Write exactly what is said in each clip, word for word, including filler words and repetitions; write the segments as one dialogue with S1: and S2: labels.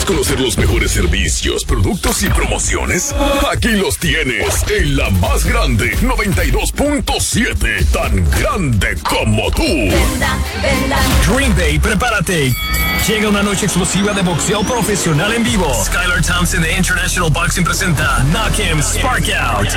S1: conocer los mejores servicios, productos y promociones? Aquí los tienes en la más grande, noventa y dos punto siete, tan grande como tú.
S2: Venda, venda.
S3: Green Bay, prepárate. Llega una noche explosiva de boxeo profesional en vivo. Skylar Thompson de International Boxing presenta Knock Him Spark Out.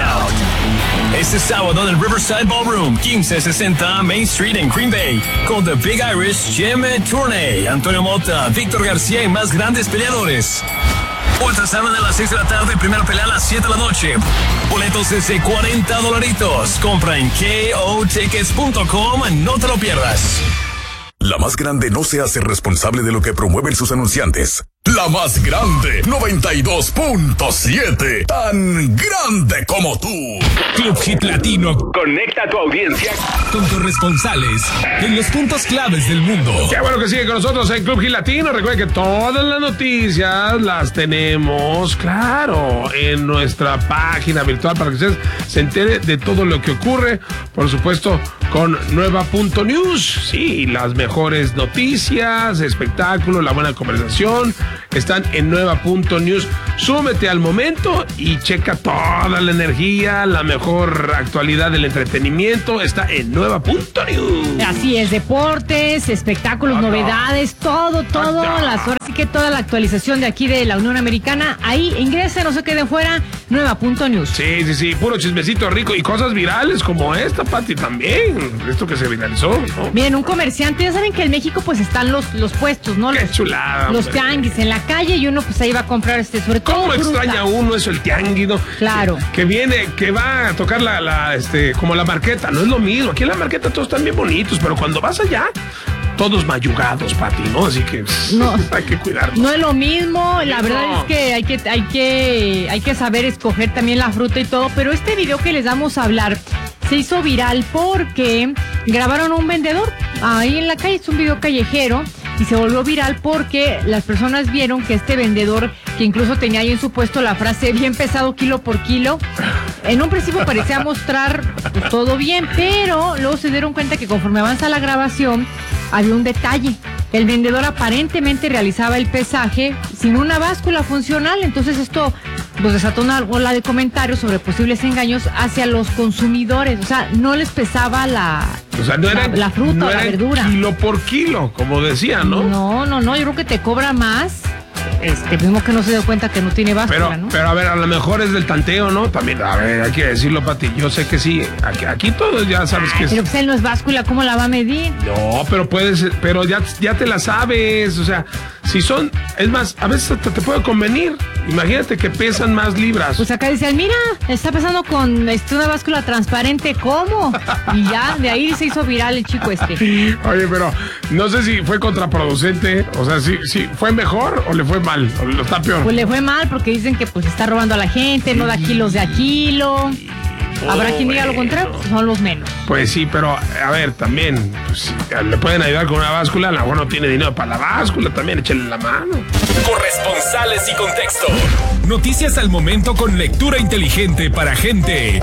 S3: Este sábado en el Riverside Ballroom, quince sesenta Main Street en Green Bay, con The Big Irish, Jim Tourney, Antonio Mota, Víctor García y más grandes peleadores. Ultra sábado a las seis de la tarde, primera pelea a las siete de la noche. Boletos desde cuarenta dolaritos. Compra en K O tickets punto com, no te lo pierdas.
S1: La más grande no se hace responsable de lo que promueven sus anunciantes. La más grande, noventa y dos punto siete, tan grande como tú.
S3: Club Hit Latino
S4: conecta a tu audiencia
S3: con corresponsales en los puntos claves del mundo.
S5: Qué bueno que sigue con nosotros en Club Hit Latino. Recuerden que todas las noticias las tenemos, claro, en nuestra página virtual para que ustedes se entere de todo lo que ocurre. Por supuesto, con nueva punto news. Sí, las mejores noticias, espectáculos, la buena conversación están en nueva punto news. Súmete al momento y checa toda la energía, la mejor actualidad del entretenimiento está en nueva punto news.
S6: Así es, deportes, espectáculos,
S5: Ata.
S6: novedades, todo, todo,
S5: Ata.
S6: las horas, así que toda la actualización de aquí de la Unión Americana, ahí ingresen, no se queden fuera, nueva punto news.
S5: Sí, sí, sí, puro chismecito rico y cosas virales como esta, Pati, también. Esto que se viralizó, ¿no?
S6: Bien, un comerciante, ya saben que en México pues están los, los puestos, ¿no?
S5: Qué
S6: Los,
S5: chulada.
S6: los
S5: hombre.
S6: tianguis en la calle y uno pues ahí va a comprar este, sobre todo
S5: ¿Cómo
S6: fruta.
S5: extraña uno eso, el tianguido?
S6: Claro.
S5: Que, que viene, que va a tocar la, la, este, como la marqueta. No es lo mismo. Aquí en la marqueta todos están bien bonitos, pero cuando vas allá, todos mayugados, Pati, ¿no? Así que
S6: No.
S5: hay que cuidarnos.
S6: No es lo mismo, la
S5: No.
S6: verdad es que hay que, hay que, hay que saber escoger también la fruta y todo, pero este video que les vamos a hablar se hizo viral porque grabaron a un vendedor ahí en la calle, es un video callejero y se volvió viral porque las personas vieron que este vendedor, que incluso tenía ahí en su puesto la frase bien pesado kilo por kilo, en un principio parecía mostrar pues, todo bien, pero luego se dieron cuenta que conforme avanza la grabación había un detalle. El vendedor aparentemente realizaba el pesaje sin una báscula funcional, entonces esto pues, desató una ola de comentarios sobre posibles engaños hacia los consumidores. O sea, no les pesaba la,
S5: O sea, no
S6: la,
S5: era,
S6: la fruta
S5: no
S6: o la
S5: era
S6: verdura.
S5: kilo por kilo, como decían, ¿no?
S6: No, no, no, yo creo que te cobra más. Este, mismo que no se dio cuenta que no tiene báscula,
S5: Pero,
S6: ¿no?
S5: pero a ver, a lo mejor es del tanteo, ¿no? También, a ver, hay que decirlo, Pati. Yo sé que sí. Aquí, aquí todos ya sabes que es.
S6: Pero pues él no es báscula, ¿cómo la va a medir?
S5: No, pero puedes, pero ya, ya te la sabes. O sea, si son, es más, a veces hasta te puede convenir. Imagínate que pesan más libras.
S6: Pues acá dicen, mira, está pesando con este, una báscula transparente, ¿cómo? Y ya, de ahí se hizo viral el chico este.
S5: Oye, pero no sé si fue contraproducente. O sea, si, si fue mejor o le fue mal. O lo está peor.
S6: Pues le fue mal porque dicen que pues está robando a la gente, no da kilos de a kilo. Habrá quien diga lo contrario, pues son los menos.
S5: Pues sí, pero a ver, también pues, le pueden ayudar con una báscula. A lo mejor no tiene dinero para la báscula, también échenle la mano.
S3: Corresponsales y contexto. Noticias al momento con lectura inteligente para gente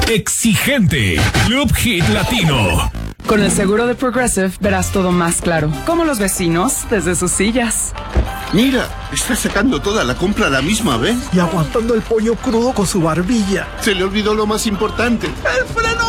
S3: exigente. Club Hit Latino.
S7: Con el seguro de Progressive verás todo más claro, como los vecinos desde sus sillas.
S8: Mira, está sacando toda la compra a la misma vez.
S9: Y aguantando el pollo crudo con su barbilla.
S8: Se le olvidó lo más importante. ¡El freno!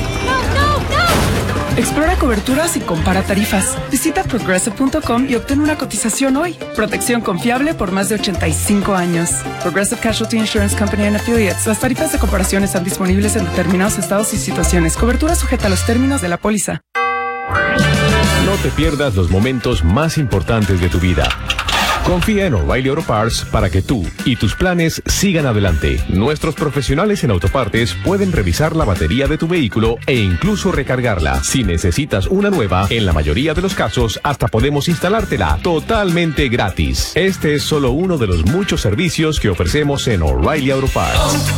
S7: Explora coberturas y compara tarifas. Visita progressive punto com y obtén una cotización hoy. Protección confiable por más de ochenta y cinco años. Progressive Casualty Insurance Company and Affiliates. Las tarifas de comparación están disponibles en determinados estados y situaciones. Cobertura sujeta a los términos de la póliza.
S10: No te pierdas los momentos más importantes de tu vida. Confía en O'Reilly Auto Parts para que tú y tus planes sigan adelante. Nuestros profesionales en autopartes pueden revisar la batería de tu vehículo e incluso recargarla. Si necesitas una nueva, en la mayoría de los casos, hasta podemos instalártela totalmente gratis. Este es solo uno de los muchos servicios que ofrecemos en O'Reilly Auto Parts.